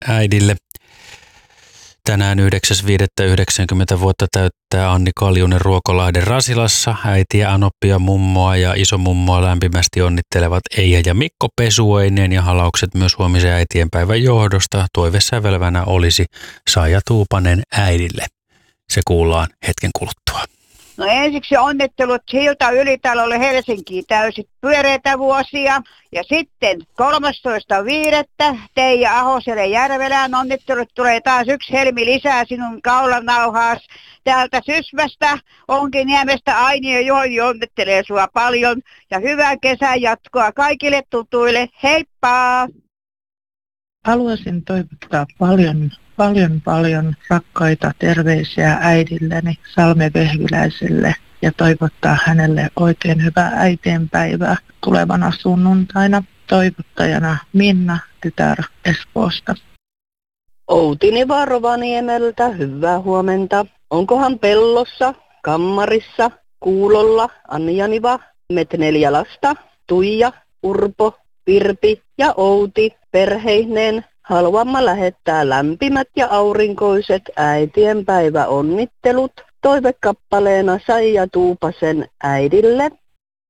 äidille. Tänään 9.5.90 vuotta täyttää Anni Kaljunen Ruokolahden Rasilassa. Äitiä, anoppia, mummoa ja isomummoa lämpimästi onnittelevat Eija ja Mikko Pesueinen ja halaukset myös huomisen äitienpäivän johdosta. Toivesävelvänä olisi Saija Tuupanen äidille. Se kuullaan hetken kuluttua. No ensiksi onnittelut Hilta Ylitalolle Helsinkiin täysit pyöreitä vuosia. Ja sitten 13.5. Teija Ahoselle Järvelään onnittelut. Tulee taas yksi helmi lisää sinun kaulanauhaas. Täältä Sysmästä, Onkiniemestä Aini ja Johi onnittelee sua paljon. Ja hyvää kesän jatkoa kaikille tutuille. Heippa! Haluaisin toivottaa paljon rakkaita terveisiä äidilleni Salme Vehviläiselle ja toivottaa hänelle oikein hyvää äitienpäivää tulevana sunnuntaina. Toivottajana Minna, tytär Espoosta. Outini Rovaniemeltä, hyvää huomenta. Onkohan pellossa, kammarissa, kuulolla, Anjaniva, met 4 lasta, Tuija, Urpo, Virpi ja Outi perheineen. Haluamme lähettää lämpimät ja aurinkoiset äitienpäiväonnittelut toivekappaleena Saija Tuupasen äidille.